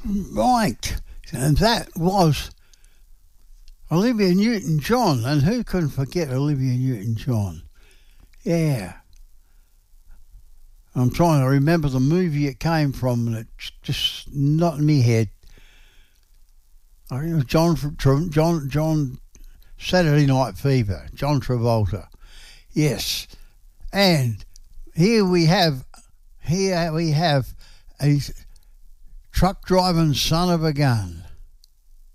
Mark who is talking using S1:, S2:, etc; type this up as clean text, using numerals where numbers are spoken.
S1: Right. And that was Olivia Newton-John. And who can forget Olivia Newton-John? Yeah. I'm trying to remember the movie it came from, and it's just not in my head. I think it was John Saturday Night Fever, John Travolta. Yes. And here we have a truck driving son of a gun.